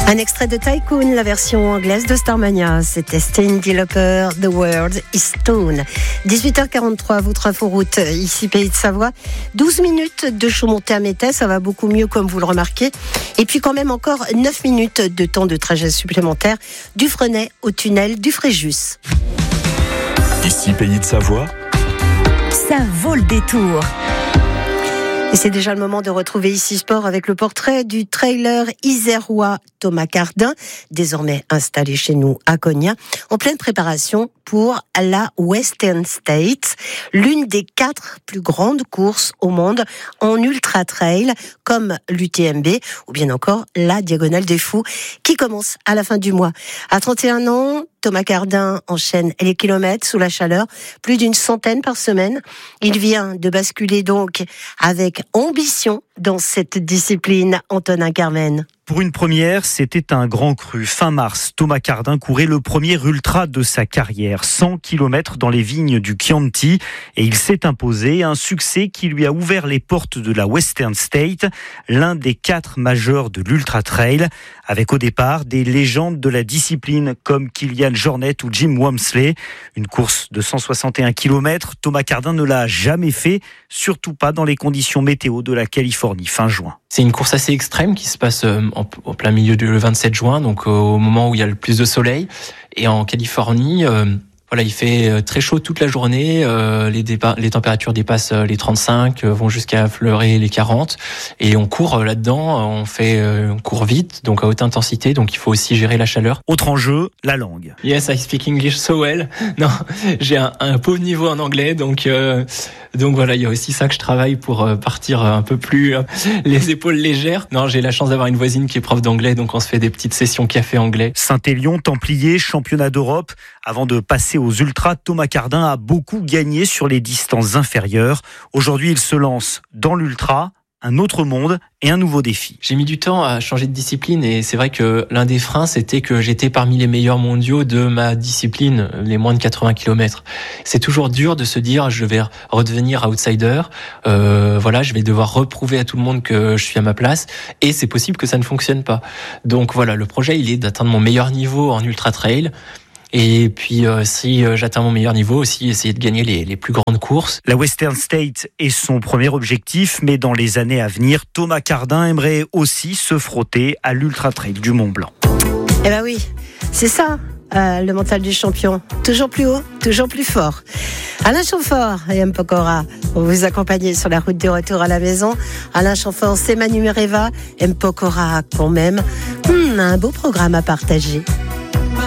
Un extrait de Tycoon, la version anglaise de Starmania. C'était Cyndi Lauper, The World is Stone. 18h43, votre inforoute, ici Pays de Savoie. 12 minutes de Chaumont à Métais, ça va beaucoup mieux comme vous le remarquez. Et puis quand même encore 9 minutes de temps de trajet supplémentaire du Fresnay au tunnel du Fréjus. Ici Pays de Savoie. Ça vaut le détour. Et c'est déjà le moment de retrouver ici Sport avec le portrait du trailer isérois Thomas Cardin, désormais installé chez nous à Cognac, en pleine préparation pour la Western States, l'une des 4 plus grandes courses au monde en ultra trail, comme l'UTMB ou bien encore la Diagonale des Fous, qui commence à la fin du mois. À 31 ans, Thomas Cardin enchaîne les kilomètres sous la chaleur, plus d'une centaine par semaine. Il vient de basculer donc avec ambition dans cette discipline, Antonin Carmen. Pour une première, c'était un grand cru. Fin mars, Thomas Cardin courait le premier ultra de sa carrière, 100 km dans les vignes du Chianti, et il s'est imposé, un succès qui lui a ouvert les portes de la Western States, l'un des 4 majeurs de l'ultra trail, avec au départ des légendes de la discipline comme Kilian Jornet ou Jim Walmsley. Une course de 161 km, Thomas Cardin ne l'a jamais fait, surtout pas dans les conditions météo de la Californie fin juin. C'est une course assez extrême qui se passe en plein milieu du 27 juin, donc au moment où il y a le plus de soleil. Et en Californie, il fait très chaud toute la journée. Les températures dépassent les 35, vont jusqu'à fleurer les 40. Et on court là-dedans, on court vite, donc à haute intensité, donc il faut aussi gérer la chaleur. Autre enjeu, la langue. Yes, I speak English so well. Non, j'ai un pauvre niveau en anglais, donc voilà, il y a aussi ça que je travaille pour partir un peu plus les épaules légères. Non, j'ai la chance d'avoir une voisine qui est prof d'anglais, donc on se fait des petites sessions café anglais. Saint-Élion, Templiers, championnat d'Europe. Avant de passer aux ultras, Thomas Cardin a beaucoup gagné sur les distances inférieures. Aujourd'hui, il se lance dans l'ultra, un autre monde et un nouveau défi. J'ai mis du temps à changer de discipline et c'est vrai que l'un des freins, c'était que j'étais parmi les meilleurs mondiaux de ma discipline, les moins de 80 km. C'est toujours dur de se dire je vais redevenir outsider, je vais devoir reprouver à tout le monde que je suis à ma place et c'est possible que ça ne fonctionne pas. Donc voilà, le projet il est d'atteindre mon meilleur niveau en ultra trail. Et puis, si j'atteins mon meilleur niveau, aussi essayer de gagner les plus grandes courses. La Western States est son premier objectif, mais dans les années à venir, Thomas Cardin aimerait aussi se frotter à l'Ultra Trail du Mont Blanc. Eh ben oui, c'est ça, le mental du champion. Toujours plus haut, toujours plus fort. Alain Chamfort et M. Pokora vont vous accompagner sur la route du retour à la maison. Alain Chamfort, c'est Manu Mereva. M. Pokora quand même. Un beau programme à partager.